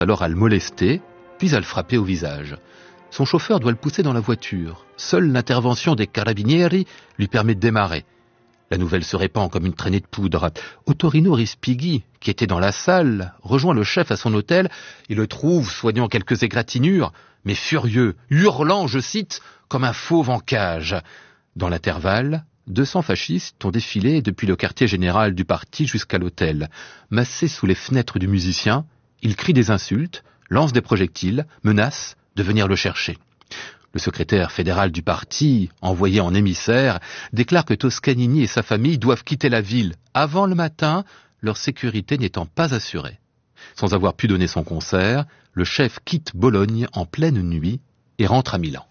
alors à le molester, puis à le frapper au visage. Son chauffeur doit le pousser dans la voiture. Seule l'intervention des carabinieri lui permet de démarrer. La nouvelle se répand comme une traînée de poudre. Ottorino Respighi, qui était dans la salle, rejoint le chef à son hôtel et le trouve soignant quelques égratignures, mais furieux, hurlant, je cite, comme un fauve en cage. Dans l'intervalle, 200 fascistes ont défilé depuis le quartier général du parti jusqu'à l'hôtel. Massés sous les fenêtres du musicien, ils crient des insultes, lancent des projectiles, menacent de venir le chercher. Le secrétaire fédéral du parti, envoyé en émissaire, déclare que Toscanini et sa famille doivent quitter la ville avant le matin, leur sécurité n'étant pas assurée. Sans avoir pu donner son concert, le chef quitte Bologne en pleine nuit et rentre à Milan.